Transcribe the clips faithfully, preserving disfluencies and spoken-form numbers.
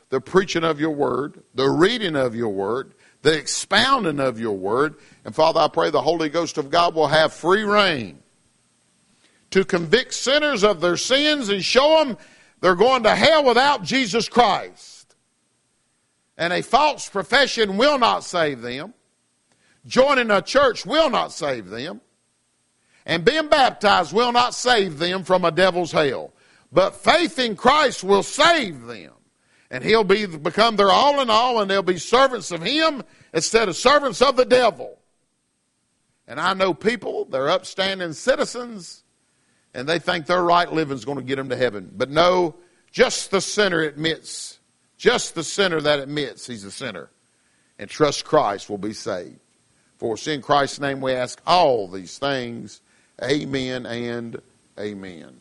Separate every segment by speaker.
Speaker 1: the preaching of your word, the reading of your word, the expounding of your word. And Father, I pray the Holy Ghost of God will have free reign to convict sinners of their sins and show them they're going to hell without Jesus Christ. And a false profession will not save them. Joining a church will not save them. And being baptized will not save them from a devil's hell. But faith in Christ will save them. And he'll be become their all in all, and they'll be servants of him instead of servants of the devil. And I know people, they're upstanding citizens, and they think their right living is going to get them to heaven. But no, just the sinner admits, just the sinner that admits he's a sinner and trusts Christ will be saved. For it's in Christ's name we ask all these things. Amen and amen.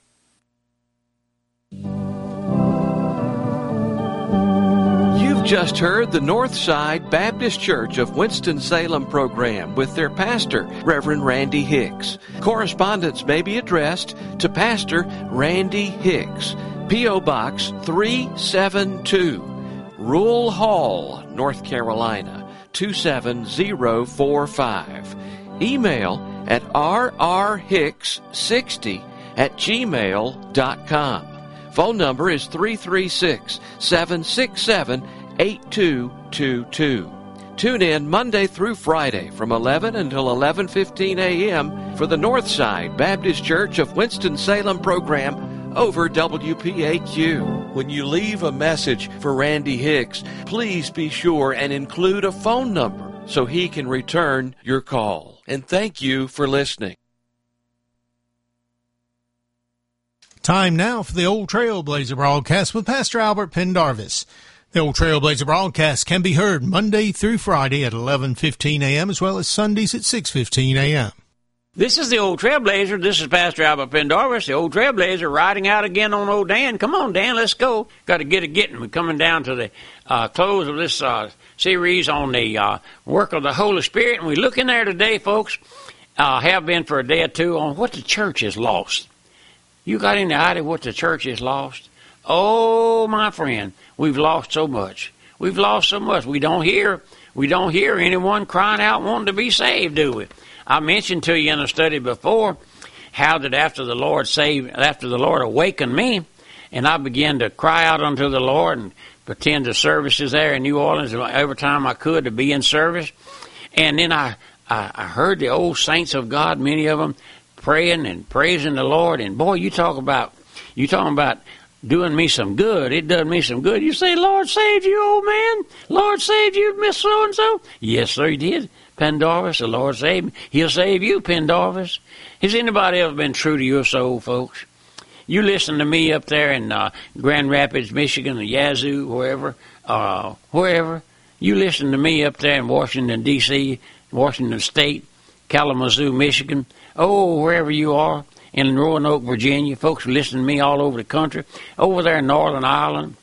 Speaker 2: You've just heard the Northside Baptist Church of Winston-Salem program with their pastor, Reverend Randy Hicks. Correspondence may be addressed to Pastor Randy Hicks, P O. Box three seventy-two, Rule Hall, North Carolina, two seven zero four five. Email at r r hicks sixty at gmail dot com. Phone number is three three six, seven six seven, eight two two two. Tune in Monday through Friday from eleven until eleven fifteen a.m. for the Northside Baptist Church of Winston-Salem program over W P A Q. When you leave a message for Randy Hicks, please be sure and include a phone number so he can return your call. And thank you for listening.
Speaker 3: Time now for the Old Trailblazer broadcast with Pastor Albert Pendarvis. The Old Trailblazer broadcast can be heard Monday through Friday at eleven fifteen a.m. as well as Sundays at six fifteen a.m.
Speaker 4: This is the Old Trailblazer. This is Pastor Albert Pendarvis, the Old Trailblazer, riding out again on old Dan. Come on, Dan, let's go. Got to get it getting. We're coming down to the uh, close of this uh, series on the uh, work of the Holy Spirit, and we look in there today, folks, uh, have been for a day or two, on what the church has lost. You got any idea what the church has lost? Oh, my friend, we've lost so much. We've lost so much. We don't hear, we don't hear anyone crying out wanting to be saved, do we? I mentioned to you in a study before how that after the Lord saved, after the Lord awakened me, and I began to cry out unto the Lord and attend the services there in New Orleans every time I could to be in service. And then I, I, I heard the old saints of God, many of them, praying and praising the Lord. And boy, you talk about, you talking about doing me some good. It does me some good. You say, Lord saved you, old man. Lord saved you, Miss So-and-so. Yes, sir, he did. Pendarvis, the Lord saved me. He'll save you, Pendarvis. Has anybody ever been true to your soul, folks? You listen to me up there in uh, Grand Rapids, Michigan, or Yazoo, wherever, uh, wherever. You listen to me up there in Washington, D C, Washington State, Kalamazoo, Michigan. Oh, wherever you are, in Roanoke, Virginia. Folks listen to me all over the country. Over there in Northern Ireland.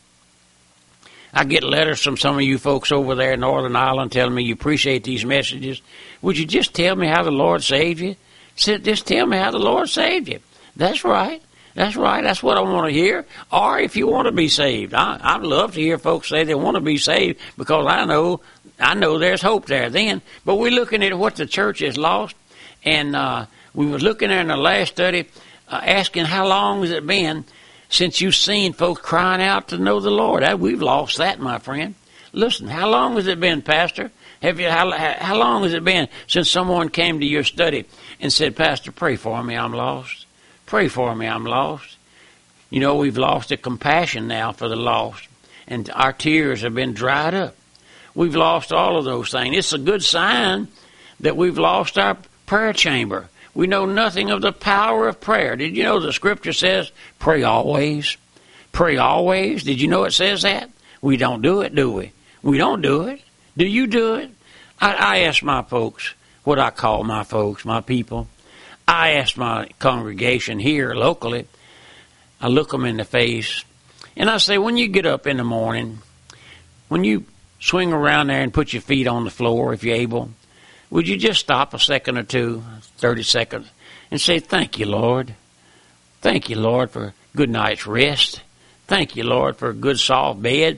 Speaker 4: I get letters from some of you folks over there in Northern Ireland telling me you appreciate these messages. Would you just tell me how the Lord saved you? Just tell me how the Lord saved you. That's right. That's right. That's what I want to hear. Or if you want to be saved. I, I'd love to hear folks say they want to be saved, because I know I know there's hope there then. But we're looking at what the church has lost. And uh, we were looking there in the last study, uh, asking how long has it been since you've seen folks crying out to know the Lord. We've lost that, my friend. Listen, how long has it been, Pastor? Have you? How, how long has it been since someone came to your study and said, Pastor, pray for me, I'm lost. Pray for me, I'm lost. You know, we've lost the compassion now for the lost, and our tears have been dried up. We've lost all of those things. It's a good sign that we've lost our prayer chamber. We know nothing of the power of prayer. Did you know the scripture says, pray always? Pray always. Did you know it says that? We don't do it, do we? We don't do it. Do you do it? I, I ask my folks, what I call my folks, my people. I ask my congregation here locally, I look them in the face, and I say, when you get up in the morning, when you swing around there and put your feet on the floor, if you're able, would you just stop a second or two, thirty seconds, and say, thank you, Lord. Thank you, Lord, for a good night's rest. Thank you, Lord, for a good soft bed.